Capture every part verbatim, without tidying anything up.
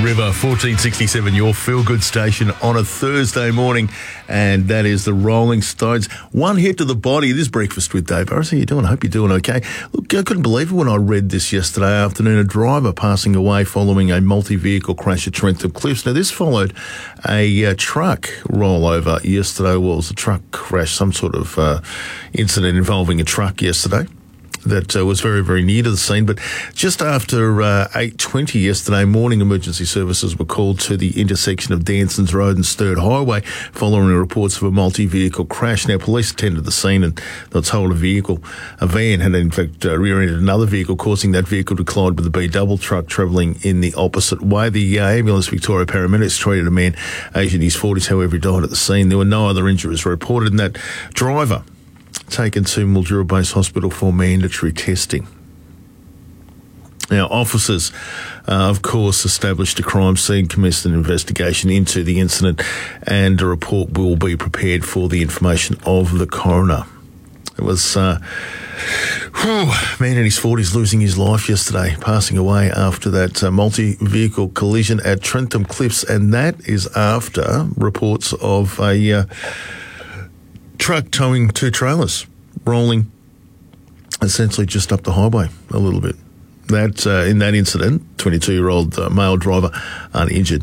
River, fourteen sixty-seven, your feel-good station on a Thursday morning, and that is the Rolling Stones. One hit to the body. This is Breakfast with Dave Harris. How you doing? I hope you're doing okay. Look, I couldn't believe it when I read this yesterday afternoon. A driver passing away following a multi-vehicle crash at Trentham Cliffs. Now, this followed a uh, truck rollover yesterday. Well, it was a truck crash, some sort of uh, incident involving a truck yesterday that uh, was very, very near to the scene. But just after uh, eight twenty yesterday morning, emergency services were called to the intersection of Danson's Road and Sturt Highway following reports of a multi-vehicle crash. Now, police attended the scene and they were told a vehicle, a van, had in fact uh, rear-ended another vehicle, causing that vehicle to collide with a B-double truck travelling in the opposite way. The uh, Ambulance Victoria paramedics treated a man aged in his forties, however, he died at the scene. There were no other injuries reported, and that driver taken to Mildura Base Hospital for mandatory testing. Now, officers, uh, of course, established a crime scene, commenced an investigation into the incident, and a report will be prepared for the information of the coroner. It was uh, whew, man in his forties losing his life yesterday, passing away after that uh, multi-vehicle collision at Trentham Cliffs, and that is after reports of a Uh, truck towing two trailers, rolling essentially just up the highway a little bit. That uh, in that incident, twenty-two-year-old uh, male driver uninjured.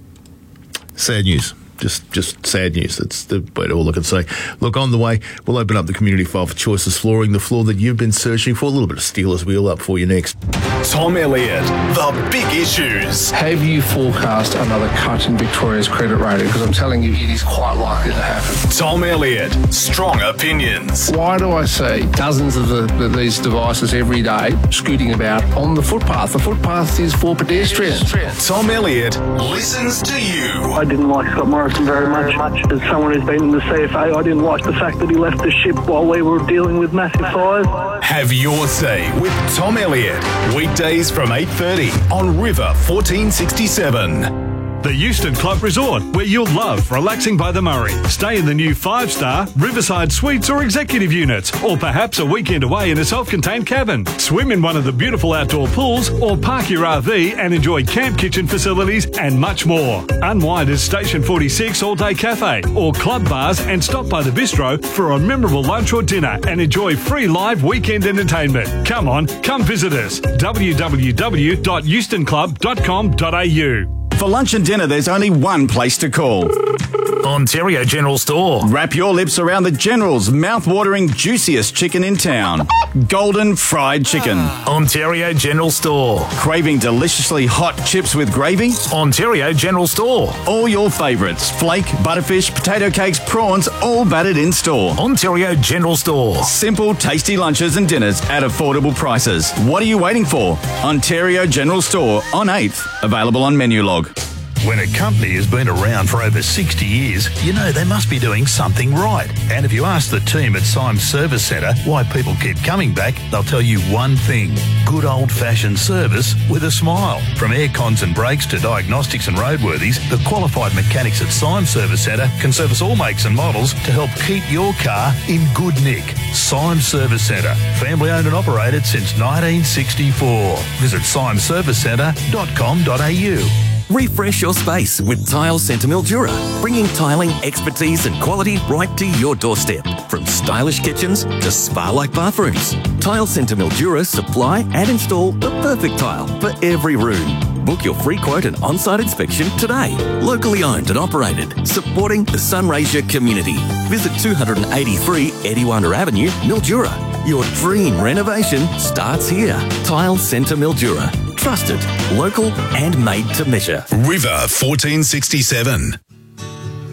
Sad news. Just just sad news. That's the way all I can say. Look, on the way, we'll open up the community file for Choices Flooring, the floor that you've been searching for. A little bit of Steelers wheel up for you next. Tom Elliott, the big issues. Have you forecast another cut in Victoria's credit rating? Because I'm telling you, it is quite likely to happen. Tom Elliott, strong opinions. Why do I see dozens of the, the, these devices every day scooting about on the footpath? The footpath is for pedestrians. Tom Elliott listens to you. I didn't like Scott Morrison very much. As someone who's been in the C F A, I didn't like the fact that he left the ship while we were dealing with massive fires. Have your say with Tom Elliott. Weekdays from eight thirty on River fourteen sixty-seven. The Euston Club Resort, where you'll love relaxing by the Murray. Stay in the new five-star Riverside Suites or executive units, or perhaps a weekend away in a self-contained cabin. Swim in one of the beautiful outdoor pools, or park your R V and enjoy camp kitchen facilities and much more. Unwind at Station forty-six All-Day Cafe or club bars, and stop by the bistro for a memorable lunch or dinner and enjoy free live weekend entertainment. Come on, come visit us. w w w dot euston club dot com dot a u. For lunch and dinner, there's only one place to call. Ontario General Store. Wrap your lips around the General's mouth-watering, juiciest chicken in town. Golden fried chicken. Ontario General Store. Craving deliciously hot chips with gravy? Ontario General Store. All your favourites. Flake, butterfish, potato cakes, prawns, all battered in store. Ontario General Store. Simple, tasty lunches and dinners at affordable prices. What are you waiting for? Ontario General Store on eighth. Available on Menulog. When a company has been around for over sixty years, you know they must be doing something right. And if you ask the team at Symes Service Centre why people keep coming back, they'll tell you one thing: good old-fashioned service with a smile. From air cons and brakes to diagnostics and roadworthies, the qualified mechanics at Symes Service Centre can service all makes and models to help keep your car in good nick. Symes Service Centre, family-owned and operated since nineteen sixty-four. Visit symes service centre dot com dot a u. Refresh your space with Tile Centre Mildura, bringing tiling expertise and quality right to your doorstep. From stylish kitchens to spa-like bathrooms, Tile Centre Mildura supply and install the perfect tile for every room. Book your free quote and on-site inspection today. Locally owned and operated, supporting the Sunraysia community. Visit two eighty-three Ediwana Avenue, Mildura. Your dream renovation starts here. Tile Centre Mildura. Trusted, local and made to measure. River fourteen sixty-seven.